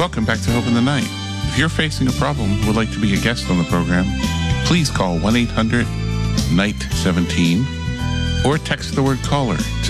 Welcome back to Hope in the Night. If you're facing a problem and would like to be a guest on the program, please call 1-800-NIGHT-17 or text the word caller to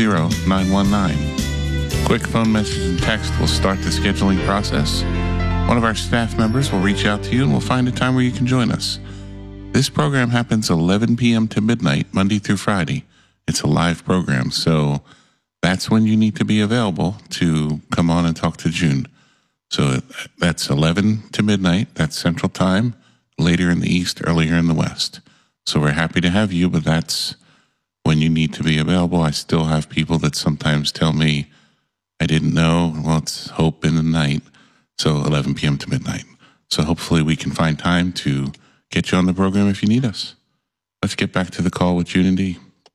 70919. Quick phone message and text will start the scheduling process. One of our staff members will reach out to you and we'll find a time where you can join us. This program happens 11 p.m. to midnight, Monday through Friday. It's a live program, so that's when you need to be available to come on and talk to June. So that's 11 to midnight. That's Central Time, later in the East, earlier in the West. So we're happy to have you, but that's when you need to be available. I still have people that sometimes tell me, I didn't know. Well, it's Hope in the Night. So 11 p.m. to midnight. So hopefully we can find time to get you on the program if you need us. Let's get back to the call with June and Dee.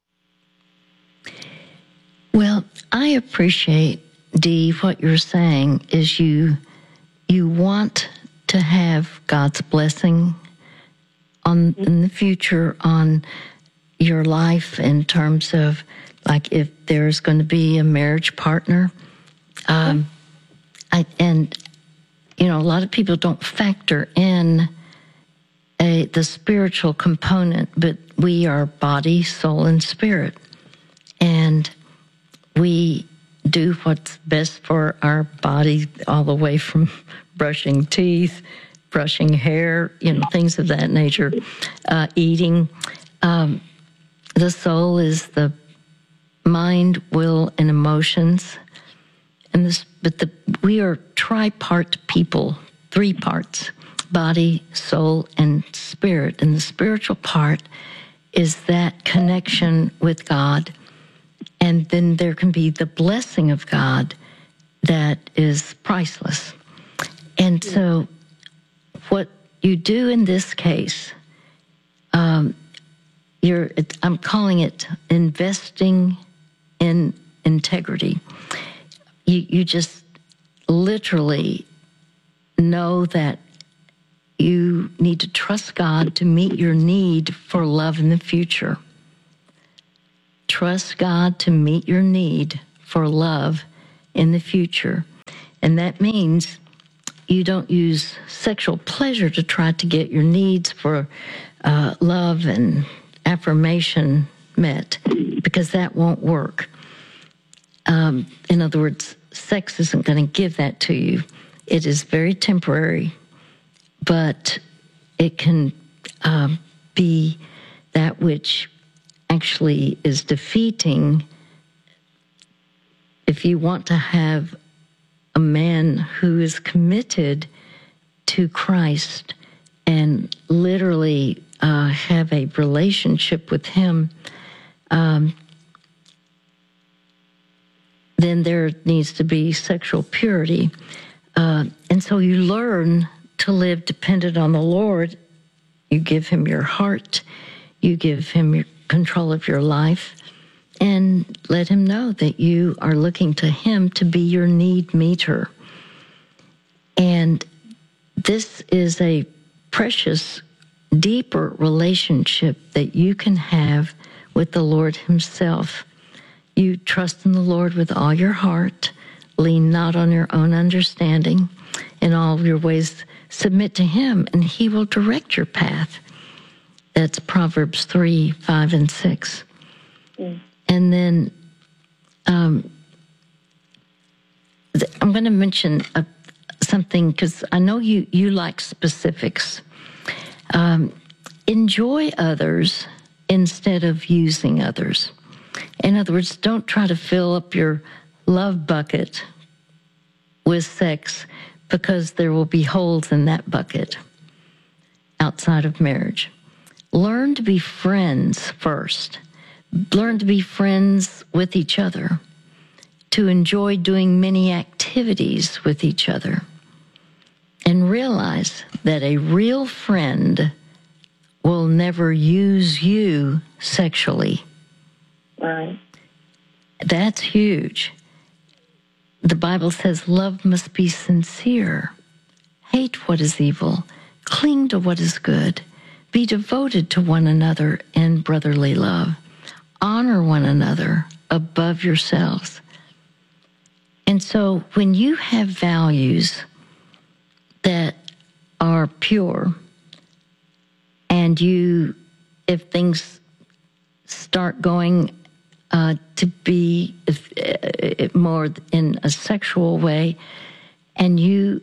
Well, I appreciate, Dee, what you're saying is you want to have God's blessing in the future on your life in terms of, like, if there's going to be a marriage partner. A lot of people don't factor in the spiritual component, but we are body, soul, and spirit. And we do what's best for our body, all the way from brushing teeth, brushing hair, things of that nature, eating. The soul is the mind, will, and emotions. We are tripart people, 3 parts: body, soul, and spirit. And the spiritual part is that connection with God. And then there can be the blessing of God that is priceless. And so what you do in this case, I'm calling it investing in integrity. You just literally know that you need to trust God to meet your need for love in the future. Trust God to meet your need for love in the future. And that means you don't use sexual pleasure to try to get your needs for love and affirmation met, because that won't work. In other words, sex isn't going to give that to you. It is very temporary, but it can be that which actually is defeating. If you want to have a man who is committed to Christ and literally have a relationship with him, then there needs to be sexual purity. And so you learn to live dependent on the Lord. You give him your heart. You give him your control of your life, and let him know that you are looking to him to be your need meter. And this is a precious, deeper relationship that you can have with the Lord himself. You trust in the Lord with all your heart, lean not on your own understanding, in all your ways submit to him, and he will direct your path. That's Proverbs 3, 5, and 6. Mm. And then I'm going to mention something, because I know you like specifics. Enjoy others instead of using others. In other words, don't try to fill up your love bucket with sex, because there will be holes in that bucket outside of marriage. Learn to be friends first. Learn to be friends with each other, to enjoy doing many activities with each other, and realize that a real friend will never use you sexually. Right. That's huge. The Bible says love must be sincere. Hate what is evil. Cling to what is good. Be devoted to one another in brotherly love. Honor one another above yourselves. And so when you have values that are pure, and if things start going to be more in a sexual way, and you're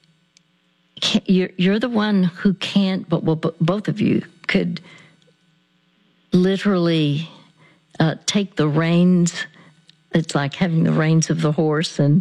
the one who can't, but both of you could literally take the reins. It's like having the reins of the horse, and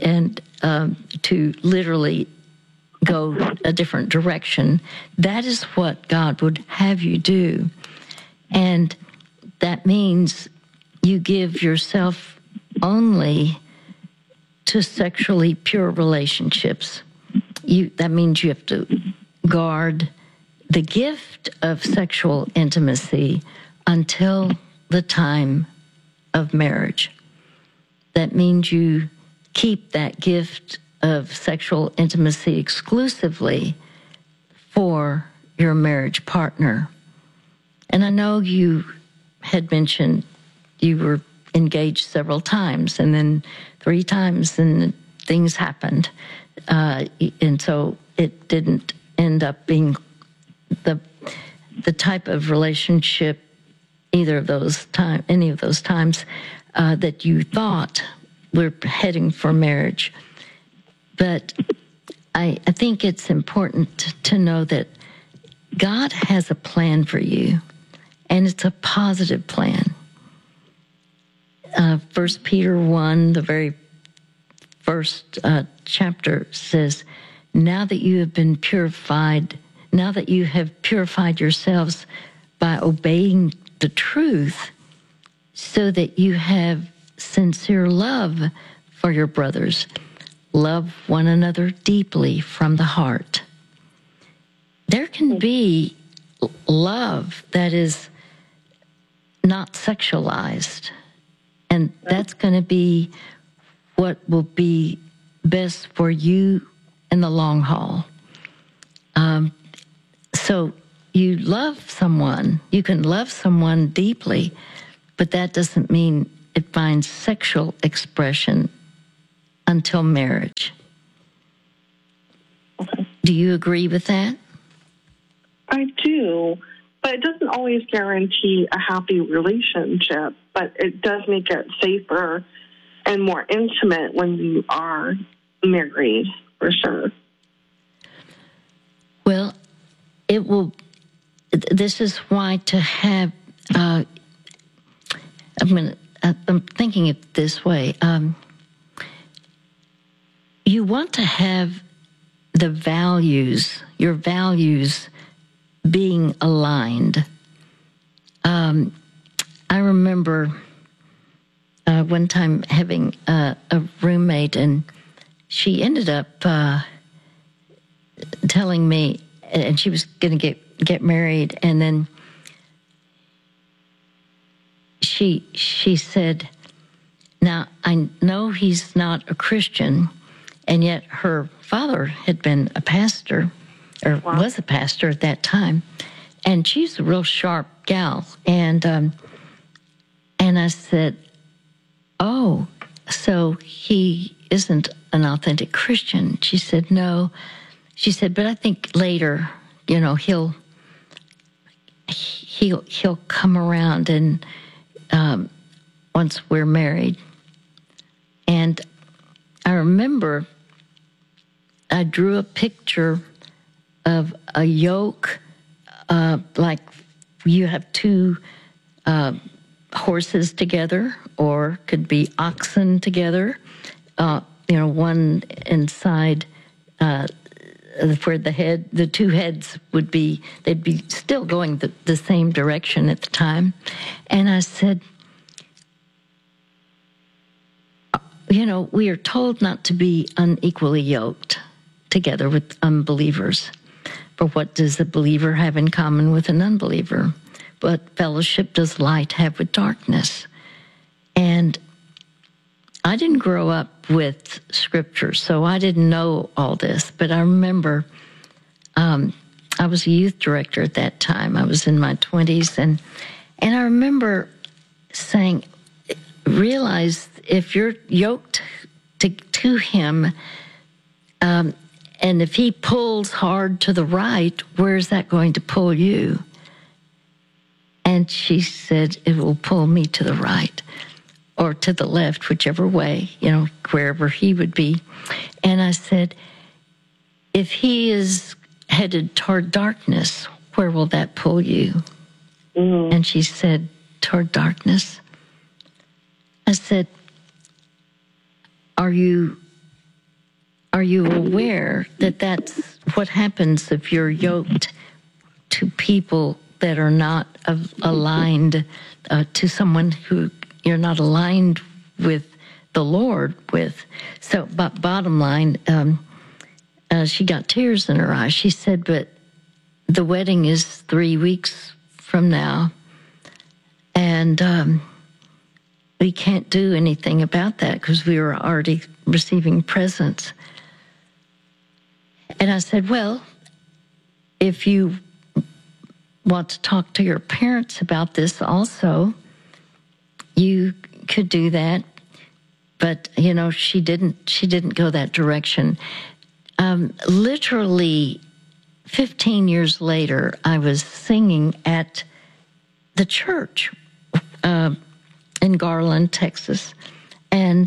to literally go a different direction. That is what God would have you do. And that means you give yourself only to sexually pure relationships. That means you have to guard the gift of sexual intimacy until the time of marriage. That means you keep that gift of sexual intimacy exclusively for your marriage partner. And I know you had mentioned you were engaged several times, and then 3 times, and things happened. And so it didn't end up being the type of relationship, any of those times that you thought we're heading for marriage. But I think it's important to know that God has a plan for you, and it's a positive plan. 1 Peter 1, the very first chapter says, now that you have purified yourselves by obeying the truth, so that you have sincere love for your brothers, love one another deeply from the heart. There can be love that is not sexualized, and that's going to be what will be best for you in the long haul. So you love someone, you can love someone deeply, but that doesn't mean it finds sexual expression until marriage. Okay. Do you agree with that? I do, but it doesn't always guarantee a happy relationship, but it does make it safer and more intimate when you are married, for sure. Well, it will. This is why to have. I'm thinking it this way. You want to have the values, your values, being aligned. I remember one time having a roommate, and she ended up telling me, and she was going to get married, and then she said, now I know he's not a Christian, and yet her father had been a pastor, or was a pastor at that time, and she's a real sharp gal, and I said, oh, so he isn't an authentic Christian. She said, no. She said, but I think later, he'll come around, and once we're married. And I remember I drew a picture of a yoke, like you have 2 horses together, or could be oxen together, one inside where the 2 heads would be, they'd be still going the same direction at the time. And I said, we are told not to be unequally yoked together with unbelievers. For what does a believer have in common with an unbeliever? What fellowship does light have with darkness? And I didn't grow up with scripture, so I didn't know all this. But I remember I was a youth director at that time. I was in my 20s. And I remember saying, realize if you're yoked to him, and And if he pulls hard to the right, where's that going to pull you? And she said, it will pull me to the right or to the left, whichever way, wherever he would be. And I said, if he is headed toward darkness, where will that pull you? Mm-hmm. And she said, toward darkness. I said, are you aware that that's what happens if you're yoked to people that are not aligned to someone who you're not aligned with the Lord with? So, but bottom line, she got tears in her eyes. She said, but the wedding is 3 weeks from now, and we can't do anything about that because we were already receiving presents. And I said, well, if you want to talk to your parents about this also, you could do that. But, she didn't go that direction. Literally 15 years later, I was singing at the church in Garland, Texas. And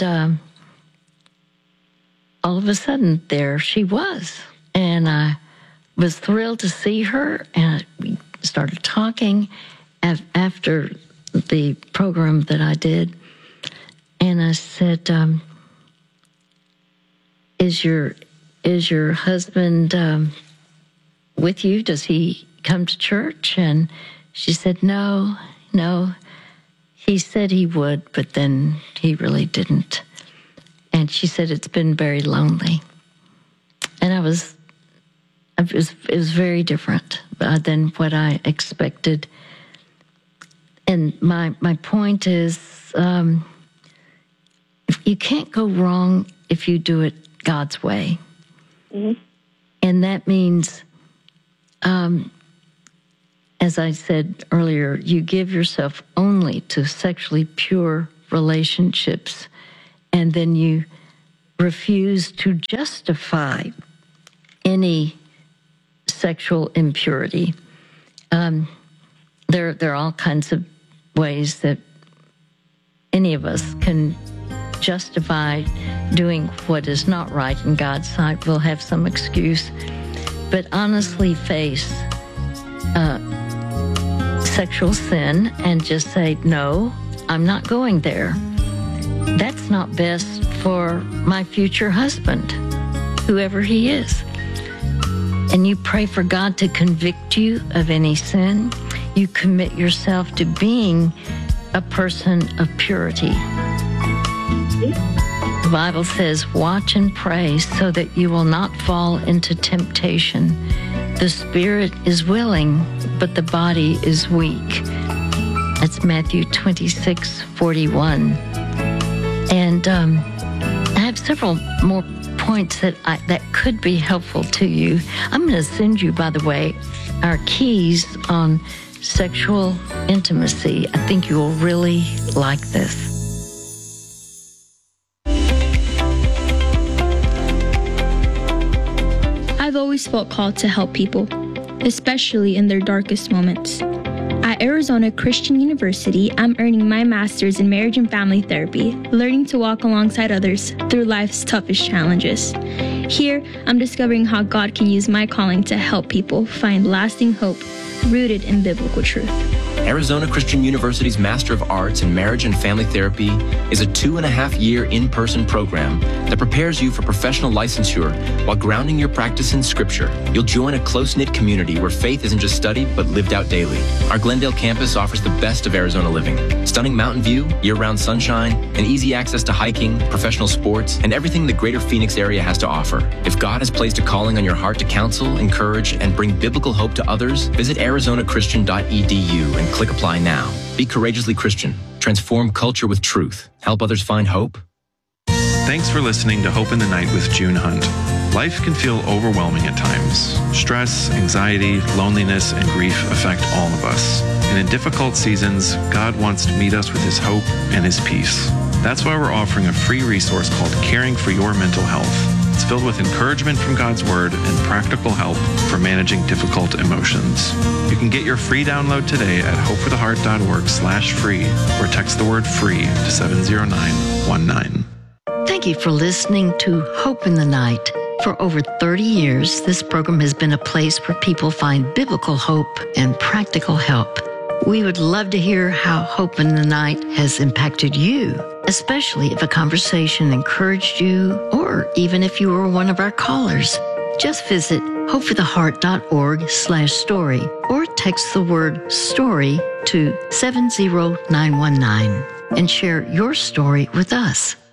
all of a sudden, there she was. And I was thrilled to see her, and we started talking after the program that I did. And I said, is your husband with you? Does he come to church? And she said, no. He said he would, but then he really didn't. And she said, it's been very lonely. And it was very different than what I expected. And my point is, you can't go wrong if you do it God's way. Mm-hmm. And that means, as I said earlier, you give yourself only to sexually pure relationships, and then you refuse to justify any sexual impurity. There are all kinds of ways that any of us can justify doing what is not right in God's sight. We'll have some excuse, but honestly face sexual sin and just say, no, I'm not going there. That's not best for my future husband, whoever he is. And you pray for God to convict you of any sin. You commit yourself to being a person of purity. The Bible says, watch and pray so that you will not fall into temptation. The spirit is willing, but the body is weak. That's Matthew 26:41. And I have several more points that could be helpful to you. I'm going to send you, by the way, our keys on sexual intimacy. I think you will really like this. I've always felt called to help people, especially in their darkest moments. At Arizona Christian University, I'm earning my master's in marriage and family therapy, learning to walk alongside others through life's toughest challenges. Here, I'm discovering how God can use my calling to help people find lasting hope rooted in biblical truth. Arizona Christian University's Master of Arts in Marriage and Family Therapy is a 2.5-year in-person program that prepares you for professional licensure while grounding your practice in Scripture. You'll join a close-knit community where faith isn't just studied, but lived out daily. Our Glendale campus offers the best of Arizona living. Stunning mountain view, year-round sunshine, and easy access to hiking, professional sports, and everything the greater Phoenix area has to offer. If God has placed a calling on your heart to counsel, encourage, and bring biblical hope to others, visit arizonachristian.edu and click apply now. Be courageously Christian. Transform culture with truth. Help others find hope. Thanks for listening to Hope in the Night with June Hunt. Life can feel overwhelming at times. Stress, anxiety, loneliness, and grief affect all of us. And in difficult seasons, God wants to meet us with His hope and His peace. That's why we're offering a free resource called Caring for Your Mental Health. It's filled with encouragement from God's Word and practical help for managing difficult emotions. You can get your free download today at hopefortheheart.org/free or text the word FREE to 70919. Thank you for listening to Hope in the Night. For over 30 years, this program has been a place where people find biblical hope and practical help. We would love to hear how Hope in the Night has impacted you, especially if a conversation encouraged you or even if you were one of our callers. Just visit hopefortheheart.org/story or text the word STORY to 70919 and share your story with us.